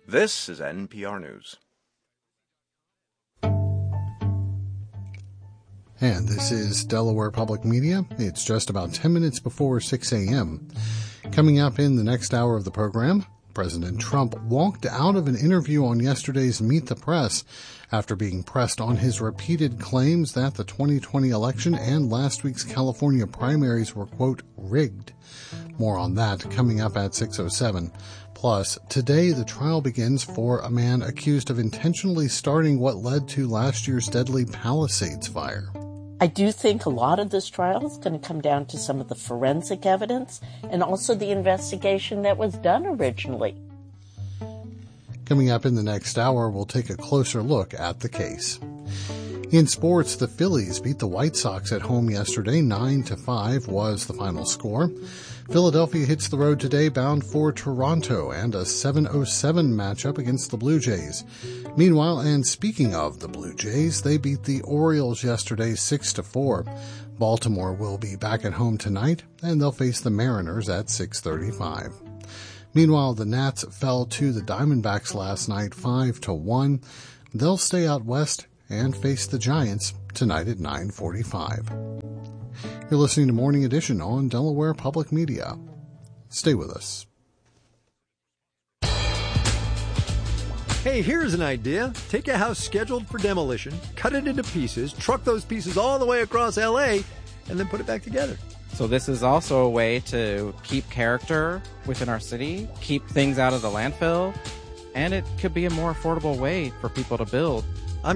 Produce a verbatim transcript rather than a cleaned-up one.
This is N P R News. And this is Delaware Public Media. It's just about ten minutes before six a.m. Coming up in the next hour of the program, President Trump walked out of an interview on yesterday's Meet the Press after being pressed on his repeated claims that the twenty twenty election and last week's California primaries were, quote, rigged. More on that coming up at six oh seven. Plus, today the trial begins for a man accused of intentionally starting what led to last year's deadly Palisades fire. I do think a lot of this trial is going to come down to some of the forensic evidence and also the investigation that was done originally. Coming up in the next hour, we'll take a closer look at the case. In sports, the Phillies beat the White Sox at home yesterday. nine to five was the final score. Philadelphia hits the road today bound for Toronto and a seven oh seven matchup against the Blue Jays. Meanwhile, and speaking of the Blue Jays, they beat the Orioles yesterday six to four. Baltimore will be back at home tonight, and they'll face the Mariners at six thirty-five. Meanwhile, the Nats fell to the Diamondbacks last night five to one. They'll stay out west and face the Giants tonight at nine forty-five. You're listening to Morning Edition on Delaware Public Media. Stay with us. Hey, here's an idea. Take a house scheduled for demolition, cut it into pieces, truck those pieces all the way across L A, and then put it back together. So this is also a way to keep character within our city, keep things out of the landfill, and it could be a more affordable way for people to build.